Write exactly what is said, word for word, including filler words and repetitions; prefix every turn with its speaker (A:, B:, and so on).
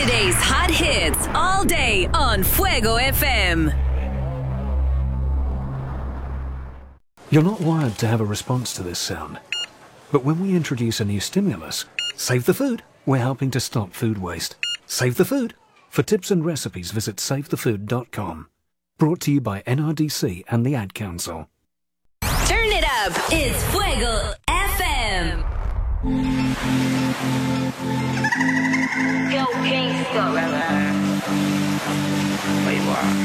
A: Today's hot hits all day on Fuego F M.
B: You're not wired to have a response to this sound. But when we introduce a new stimulus, Save the Food, we're helping to stop food waste. Save the Food. For tips and recipes, visit save the food dot com. Brought to you by N R D C and the Ad Council.
A: Turn it up. It's Fuego F M.
C: Go Kingston. Where you are?